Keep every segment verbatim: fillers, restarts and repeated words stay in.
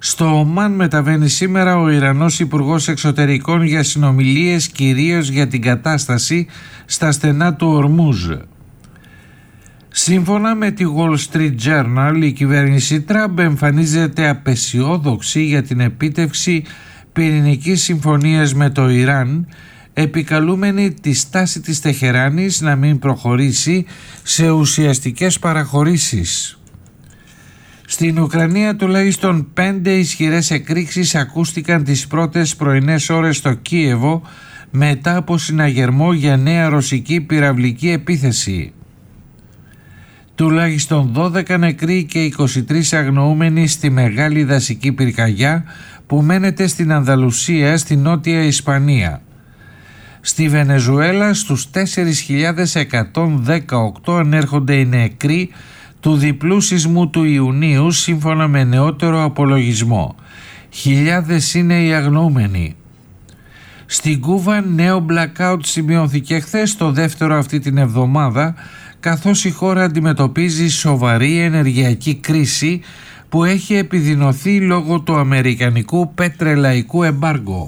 Στο Ομάν μεταβαίνει σήμερα ο Ιρανός Υπουργός Εξωτερικών για συνομιλίες κυρίως για την κατάσταση στα στενά του Ορμούζ. Σύμφωνα με τη Wall Street Journal, η κυβέρνηση Τραμπ εμφανίζεται απεσιόδοξη για την επίτευξη πυρηνικής συμφωνίας με το Ιράν, επικαλούμενη τη στάση της Τεχεράνης να μην προχωρήσει σε ουσιαστικές παραχωρήσεις. Στην Ουκρανία τουλάχιστον πέντε ισχυρές εκρήξεις ακούστηκαν τις πρώτες πρωινές ώρες στο Κίεβο μετά από συναγερμό για νέα ρωσική πυραυλική επίθεση. Τουλάχιστον δώδεκα νεκροί και είκοσι τρεις αγνοούμενοι στη μεγάλη δασική πυρκαγιά που μένεται στην Ανδαλουσία στη νότια Ισπανία. Στη Βενεζουέλα στους τέσσερις χιλιάδες εκατόν δεκαοκτώ ανέρχονται οι νεκροί του διπλού σεισμού του Ιουνίου σύμφωνα με νεότερο απολογισμό. Χιλιάδες είναι οι αγνοούμενοι. Στην Κούβα νέο blackout σημειώθηκε χθες, το δεύτερο αυτή την εβδομάδα, καθώς η χώρα αντιμετωπίζει σοβαρή ενεργειακή κρίση που έχει επιδεινωθεί λόγω του αμερικανικού πετρελαϊκού εμπάργκο.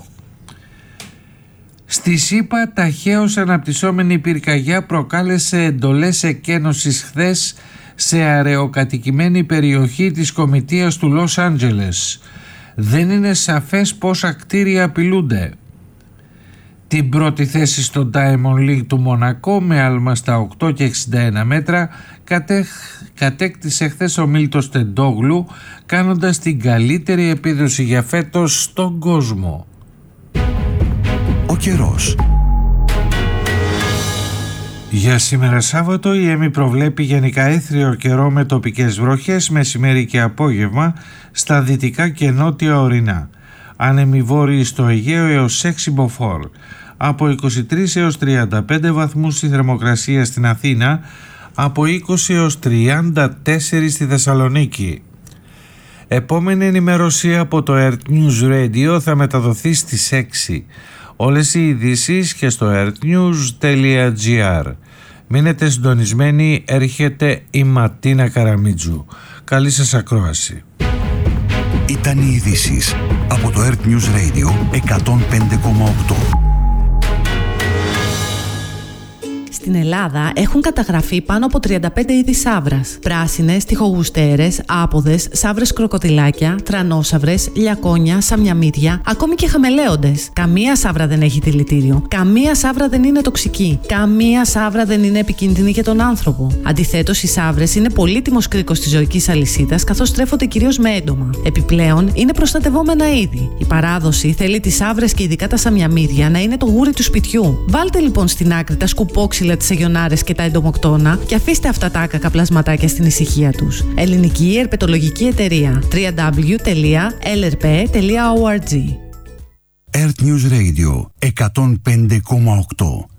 Στη ΣΥΠΑ ταχαίως αναπτυσσόμενη πυρκαγιά προκάλεσε εντολές εκένωσης χθες σε αραιοκατοικημένη περιοχή της Κομιτείας του Λος Άντζελες. Δεν είναι σαφές πόσα κτίρια απειλούνται. Την πρώτη θέση στο Diamond League του Μονακό με άλμα στα οκτώ και εξήντα ένα μέτρα κατέχ, κατέκτησε χθες ο Μίλτος Τεντόγλου, κάνοντας την καλύτερη επίδοση για φέτος στον κόσμο. Ο καιρός. Για σήμερα Σάββατο η ΕΜΗ προβλέπει γενικά έθριο καιρό με τοπικές βροχές μεσημέρι και απόγευμα στα δυτικά και νότια ορεινά. Άνεμοι βόρειοι στο Αιγαίο έως έξι μποφόρ. Από είκοσι τρεις έως τριάντα πέντε βαθμούς η θερμοκρασία στην Αθήνα, από είκοσι έως τριάντα τέσσερα στη Θεσσαλονίκη. Επόμενη ενημέρωση από το Earth News Radio θα μεταδοθεί στις έξι. Όλες οι ειδήσεις και στο earthnews τελεία gr. Μείνετε συντονισμένοι, έρχεται η Ματίνα Καραμίτζου. Καλή σας ακρόαση. Ήταν οι ειδήσεις από το Earth News Radio εκατόν πέντε κόμμα οκτώ. Στην Ελλάδα έχουν καταγραφεί πάνω από τριάντα πέντε είδη σαύρας. Πράσινες, τοιχογουστέρες, άποδες, σαύρες κροκοδιλάκια, τρανόσαυρες, λιακόνια, σαμιαμίδια, ακόμη και χαμελέοντες. Καμία σαύρα δεν έχει δηλητήριο. Καμία σαύρα δεν είναι τοξική. Καμία σαύρα δεν είναι επικίνδυνη για τον άνθρωπο. Αντιθέτως, οι σαύρες είναι πολύτιμος κρίκος της ζωικής αλυσίδας, καθώς τρέφονται κυρίως με έντομα. Επιπλέον, είναι προστατευόμενα είδη. Η παράδοση θέλει τις σαύρες και ειδικά τα σαμιαμίδια να είναι το γούρι του σπιτιού. Βάλτε λοιπόν στην άκρη τα σκουπόξυλα, τις αγιονάρες και τα εντομοκτώνα και αφήστε αυτά τα άκακα πλασματάκια στην ησυχία τους. Ελληνική Ερπετολογική Εταιρεία. double-u double-u double-u τελεία ελ ερ πι τελεία org. Earth News Radio εκατόν πέντε κόμμα οκτώ.